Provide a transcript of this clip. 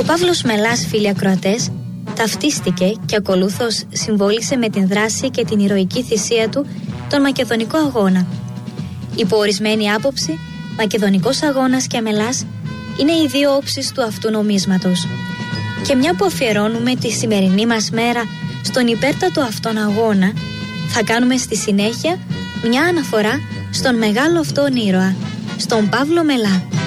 Παύλος Μελάς, φίλοι ακροατές, ταυτίστηκε και ακολούθως συμβόλισε με την δράση και την ηρωική θυσία του τον Μακεδονικό Αγώνα. Υπό ορισμένη άποψη, Μακεδονικός Αγώνας και Μελάς είναι οι δύο όψεις του αυτού νομίσματος. Και μια που αφιερώνουμε τη σημερινή μας μέρα στον υπέρτατο αυτόν αγώνα, θα κάνουμε στη συνέχεια μια αναφορά στον μεγάλο αυτόν ήρωα, στον Παύλο Μελά.